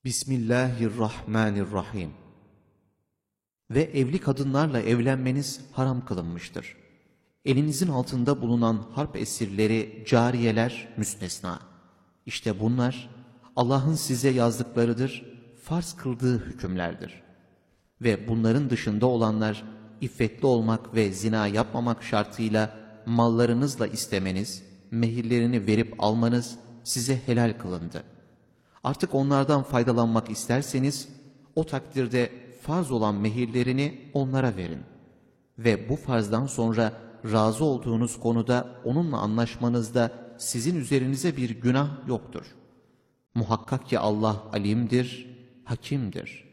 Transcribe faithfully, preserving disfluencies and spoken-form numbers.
Bismillahirrahmanirrahim. Ve evli kadınlarla evlenmeniz haram kılınmıştır. Elinizin altında bulunan harp esirleri, cariyeler müstesna. İşte bunlar Allah'ın size yazdıklarıdır, farz kıldığı hükümlerdir. Ve bunların dışında olanlar, iffetli olmak ve zina yapmamak şartıyla mallarınızla istemeniz, mehirlerini verip almanız size helal kılındı. Artık onlardan faydalanmak isterseniz, o takdirde farz olan mehirlerini onlara verin. Ve bu farzdan sonra razı olduğunuz konuda onunla anlaşmanızda sizin üzerinize bir günah yoktur. Muhakkak ki Allah alimdir, hakimdir.